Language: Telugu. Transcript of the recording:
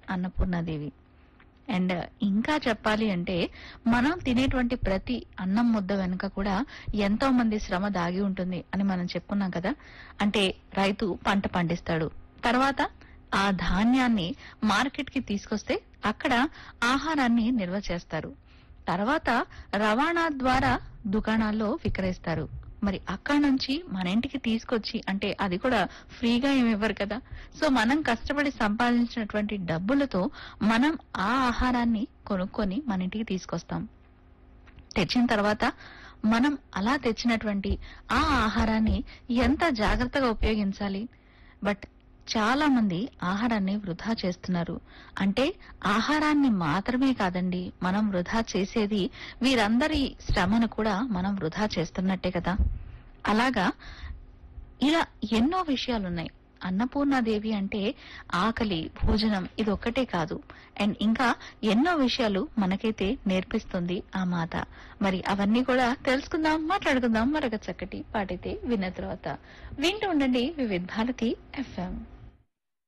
అన్నపూర్ణాదేవి. అండ్ ఇంకా చెప్పాలి అంటే మనం తినేటువంటి ప్రతి అన్నం ముద్ద వెనుక కూడా ఎంతో మంది శ్రమ దాగి ఉంటుంది అని మనం చెప్పుకున్నాం కదా. అంటే రైతు పంట పండిస్తాడు, తర్వాత ఆ ధాన్యాన్ని మార్కెట్ కి తీసుకొస్తే అక్కడ ఆహారాన్ని నిల్వ చేస్తారు, తర్వాత రవాణా ద్వారా దుకాణాల్లో విక్రయిస్తారు. మరి అక్కడ నుంచి మన ఇంటికి తీసుకొచ్చి, అంటే అది కూడా ఫ్రీగా ఏమి ఇవ్వరు కదా. సో మనం కష్టపడి సంపాదించినటువంటి డబ్బులతో మనం ఆ ఆహారాన్ని కొనుక్కొని మన ఇంటికి తీసుకొస్తాం. తెచ్చిన తర్వాత మనం అలా తెచ్చినటువంటి ఆ ఆహారాన్ని ఎంత జాగ్రత్తగా ఉపయోగించాలి. బట్ చాలా మంది ఆహారాన్ని వృధా చేస్తున్నారు. అంటే ఆహారాన్ని మాత్రమే కాదండి, మనం వృధా చేసేది వీరందరి శ్రమను కూడా మనం వృధా చేస్తున్నట్టే కదా. అలాగా ఇలా ఎన్నో విషయాలున్నాయి. అన్నపూర్ణాదేవి అంటే ఆకలి, భోజనం ఇదొక్కటే కాదు, అండ్ ఇంకా ఎన్నో విషయాలు మనకైతే నేర్పిస్తుంది ఆ మాత. మరి అవన్నీ కూడా తెలుసుకుందాం, మాట్లాడుకుందాం మరొక చక్కటి పాటైతే విన్న తర్వాత. వింటూ ఉండండి వివిధ భారతి FM.